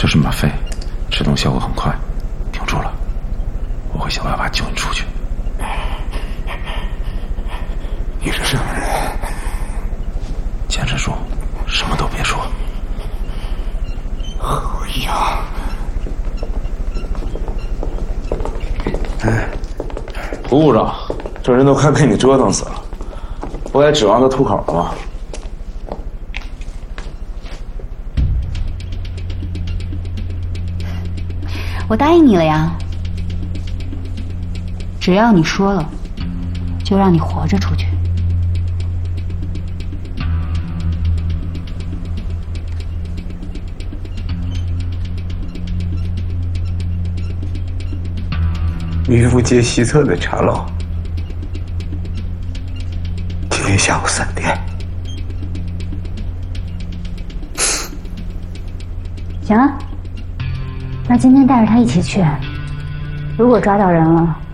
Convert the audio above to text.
是吗啡，止痛效果很快，挺住了。我会想办法救你出去。 你是什么人？ 坚持住，什么都别说。 和我一样。胡部长，这人都快被你折腾死了，不该指望他吐口了吗？ 我答应你了呀，只要你说了，就让你活着出去。 名副街西侧的茶楼，今天下午3点。 行啊，那今天带着他一起去，如果抓到人了，